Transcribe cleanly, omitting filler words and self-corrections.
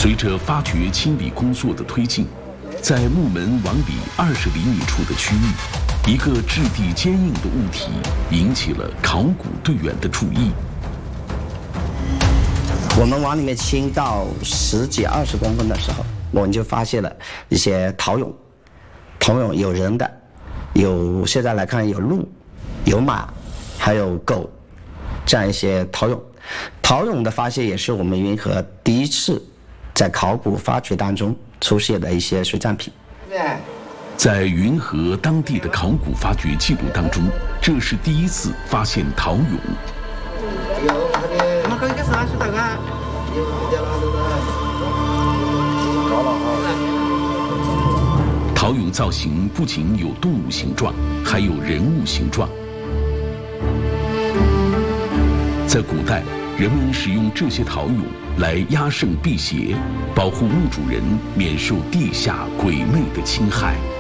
随着发掘清理工作的推进，在墓门往里20厘米处的区域，一个质地坚硬的物体引起了考古队员的注意。 我们往里面清到10几20公分的时候，我们就发现了一些陶俑，陶俑有人的，有现在来看有鹿、有马，还有狗，这样一些陶俑。陶俑的发现也是我们云和第一次在考古发掘当中出现的一些水葬品。 在云和当地的考古发掘记录当中，这是第一次发现陶俑。陶俑造型不仅有动物形状，还有人物形状。在古代，人们使用这些陶俑来压胜辟邪，保护墓主人免受地下鬼魅的侵害。